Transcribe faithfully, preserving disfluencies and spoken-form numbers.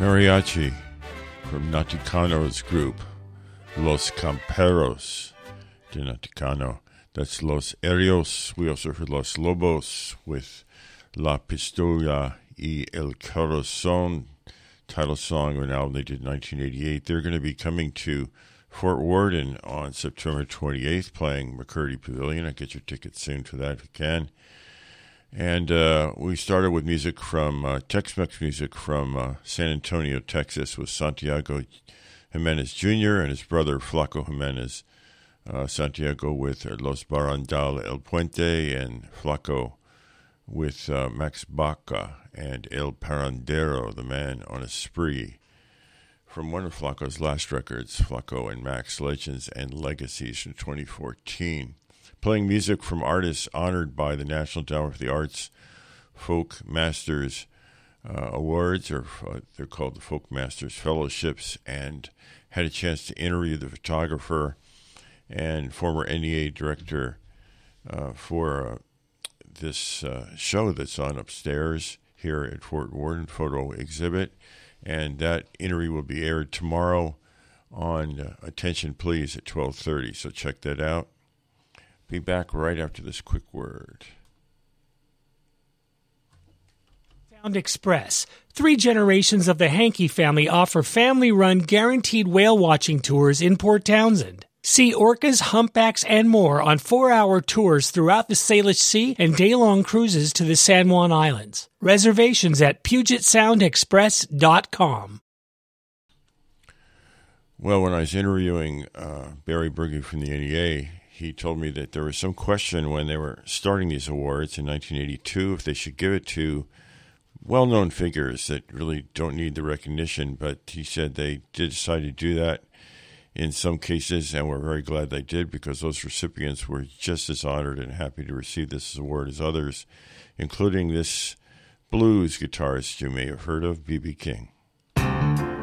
Mariachi from Naticano's group, Los Camperos de Naticano. That's Los Erios. We also heard Los Lobos with La Pistola y el Corazón, title song of an album they did in nineteen eighty-eight. They're going to be coming to Fort Worden on September twenty-eighth, playing McCurdy Pavilion. I'll get your tickets soon for that if you can. And uh, we started with music from uh, Tex-Mex music from uh, San Antonio, Texas, with Santiago Jimenez Junior and his brother Flaco Jimenez. Uh, Santiago with Los Barandal El Puente, and Flaco with uh, Max Baca and El Parandero, the man on a spree. From one of Flaco's last records, Flaco and Max, Legends and Legacies from twenty fourteen. Playing music from artists honored by the National Endowment for the Arts Folk Masters uh, Awards, or uh, they're called the Folk Masters Fellowships, and had a chance to interview the photographer and former N E A director uh, for uh, this uh, show that's on upstairs here at Fort Worden Photo Exhibit. And that interview will be aired tomorrow on uh, Attention Please at twelve thirty, so check that out. Be back right after this quick word. Sound Express. Three generations of the Hankey family offer family-run guaranteed whale watching tours in Port Townsend. See orcas, humpbacks, and more on four-hour tours throughout the Salish Sea and day-long cruises to the San Juan Islands. Reservations at Puget Sound Express dot com. Well, when I was interviewing uh, Barry Berge from the N E A, he told me that there was some question when they were starting these awards in nineteen eighty-two if they should give it to well-known figures that really don't need the recognition, but he said they did decide to do that in some cases, and we're very glad they did, because those recipients were just as honored and happy to receive this award as others, including this blues guitarist you may have heard of, B B King.